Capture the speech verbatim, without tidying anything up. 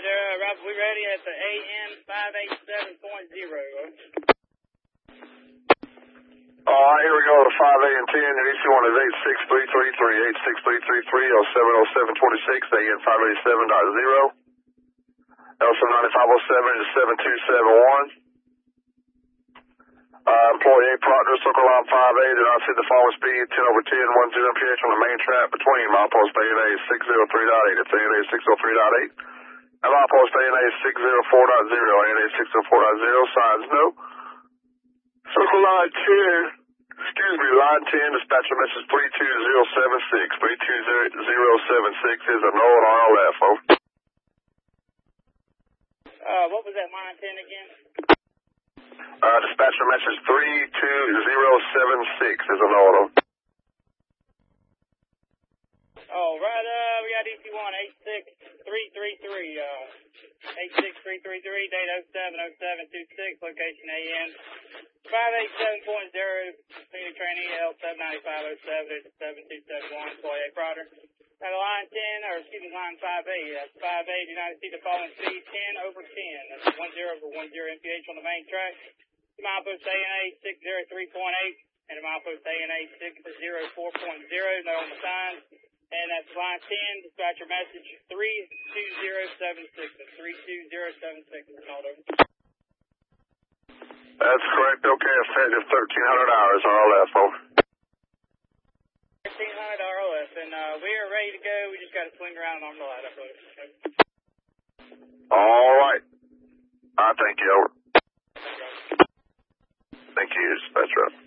uh, Rob, we ready at the A N five eighty-seven point zero. Alright, here we go to five A and ten. Your E C one is eight six three three three, eight six three three three, oh seven oh seven twenty-six, A N five eighty-seven point zero. L seven ninety-five oh seven is seven two seven one. Uh, employee A Proctor, Circle Line five A, did not see the following speed, ten over ten, one zero M P H on the main track between milepost A N A six oh three point eight. It's A N A six oh three point eight. And milepost A N A six oh four point zero, A N A six oh four point zero, signs no. Circle Line ten, excuse me, Line ten, dispatcher message three two zero seven six. three two zero seven six is a no on R L F, over. Uh, what was that line ten again? Uh, dispatcher message three two zero seven six is a no on. Oh, right, uh, we got E C one eight six three three three, uh, eight six three three three, date oh seven oh seven two six, location A N five eighty-seven point zero, senior trainee L seven ninety-five oh seven, seven two seven one, employee A Proctor. At line ten, or excuse me, line five A, that's five A, do not exceed the following speed, ten over ten, that's one zero over one zero M P H on the main track. Milepost A N A six oh three point eight, and milepost A N A six oh four point zero, no on the signs. And that's line ten, dispatcher message three two zero seven six. three two zero seven six is called over. That's correct. Okay, effective thirteen hundred hours R L F, over. thirteen hundred R L F, and uh, we are ready to go. We just got to swing around and arm the light up, brother. All right. I thank you, over. Thank you, dispatcher.